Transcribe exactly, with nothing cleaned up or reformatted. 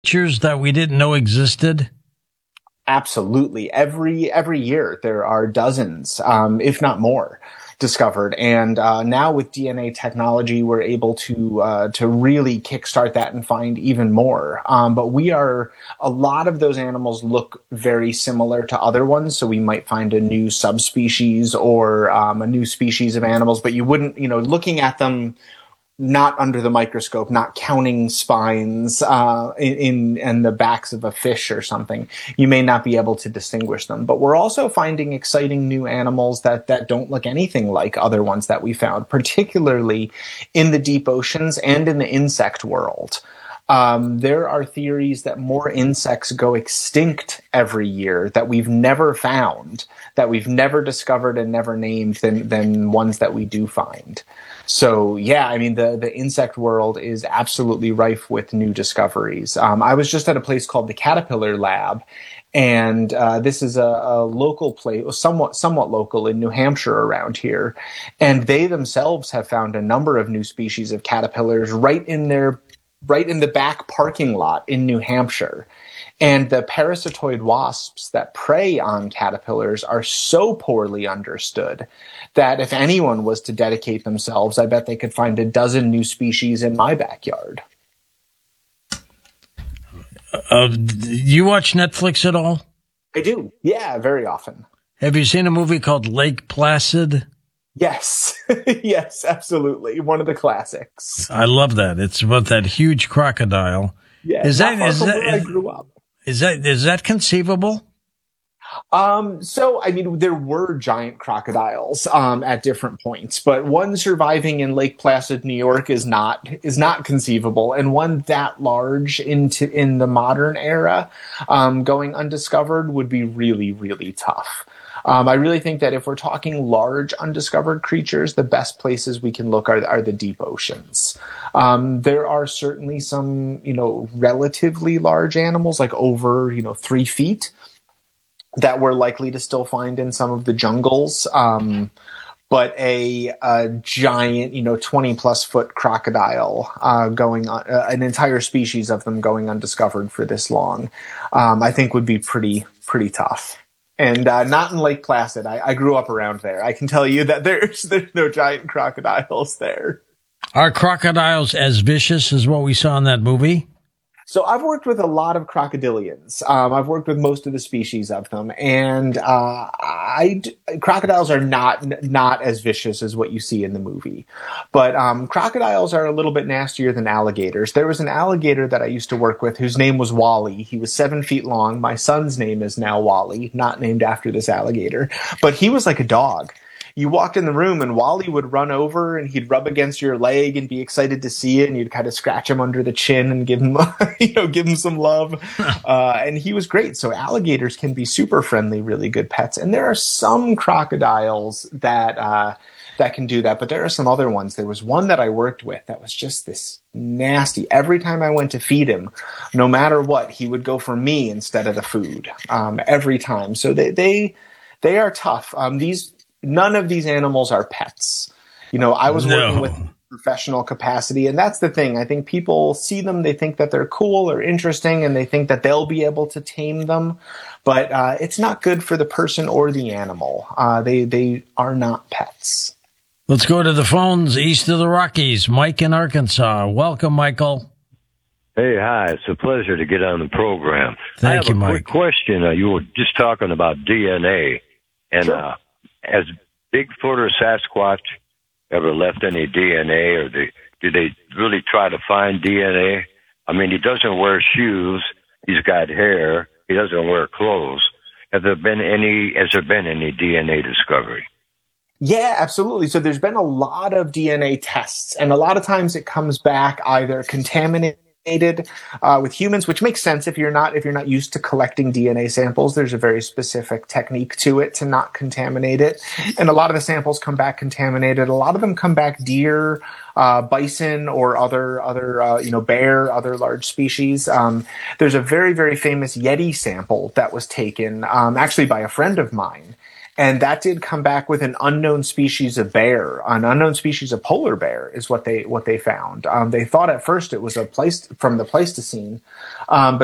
creatures that we didn't know existed? Absolutely. Every every year there are dozens, um, if not more, discovered. And uh, now with D N A technology, we're able to uh, to really kickstart that and find even more. Um, but we are a lot of those animals look very similar to other ones, so we might find a new subspecies or um, a new species of animals. But you wouldn't, you know, looking at them not under the microscope, not counting spines uh, in, in in the backs of a fish or something, you may not be able to distinguish them. But we're also finding exciting new animals that that don't look anything like other ones that we found, particularly in the deep oceans and in the insect world. Um, there are theories that more insects go extinct every year that we've never found, that we've never discovered and never named than than ones that we do find. So, yeah, I mean, the, the insect world is absolutely rife with new discoveries. Um, I was just at a place called the Caterpillar Lab, and uh, this is a, a local place, somewhat somewhat local in New Hampshire around here. And they themselves have found a number of new species of caterpillars right in their right in the back parking lot in New Hampshire. And the parasitoid wasps that prey on caterpillars are so poorly understood that if anyone was to dedicate themselves, I bet they could find a dozen new species in my backyard. Uh, you watch Netflix at all? I do. Yeah, very often. Have you seen a movie called Lake Placid? Yes. Yes, absolutely. One of the classics. I love that. It's about that huge crocodile. Yeah, is that, is that, where I grew up. Is that, is that conceivable? Um, so, I mean, there were giant crocodiles, um, at different points, but one surviving in Lake Placid, New York is not, is not conceivable. And one that large into, in the modern era, um, going undiscovered would be really, really tough. Um, I really think that if we're talking large undiscovered creatures, the best places we can look are, are the deep oceans. Um, there are certainly some, you know, relatively large animals, like over, you know, three feet, that we're likely to still find in some of the jungles. Um, but a, a giant, you know, twenty plus foot crocodile, uh, going on, uh, an entire species of them going undiscovered for this long, um, I think would be pretty, pretty tough. And uh, not in Lake Placid. I, I grew up around there. I can tell you that there's there's no giant crocodiles there. Are crocodiles as vicious as what we saw in that movie? So I've worked with a lot of crocodilians. Um, I've worked with most of the species of them, and uh, I crocodiles are not not as vicious as what you see in the movie. But um, crocodiles are a little bit nastier than alligators. There was an alligator that I used to work with whose name was Wally. He was seven feet long. My son's name is now Wally, not named after this alligator, but he was like a dog. You walked in the room and Wally would run over and he'd rub against your leg and be excited to see it, and you'd kind of scratch him under the chin and give him, you know, give him some love. Uh, and he was great. So alligators can be super friendly, really good pets. And there are some crocodiles that, uh, that can do that, but there are some other ones. There was one that I worked with that was just this nasty. Every time I went to feed him, no matter what, he would go for me instead of the food, um, every time. So they, they, they are tough. Um, these, None of these animals are pets. You know, I was no. working with professional capacity, and that's the thing. I think people see them, they think that they're cool or interesting, and they think that they'll be able to tame them. But uh, it's not good for the person or the animal. Uh, they they are not pets. Let's go to the phones east of the Rockies. Mike in Arkansas. Welcome, Michael. Hey, hi. It's a pleasure to get on the program. Thank I have you, a Mike. quick question. Uh, you were just talking about D N A, and Sure. uh, has Bigfoot or Sasquatch ever left any D N A, or they, do they really try to find D N A? I mean, he doesn't wear shoes. He's got hair. He doesn't wear clothes. Have there been any? Has there been any D N A discovery? Yeah, absolutely. So there's been a lot of D N A tests, and a lot of times it comes back either contaminated uh, with humans, which makes sense if you're not if you're not used to collecting D N A samples. There's a very specific technique to it to not contaminate it, and a lot of the samples come back contaminated. A lot of them come back deer, uh, bison, or other other uh, you know bear, other large species. Um, there's a very very famous Yeti sample that was taken um, actually by a friend of mine. And that did come back with an unknown species of bear, an unknown species of polar bear is what they what they found. Um, they thought at first it was a place from the Pleistocene, um, but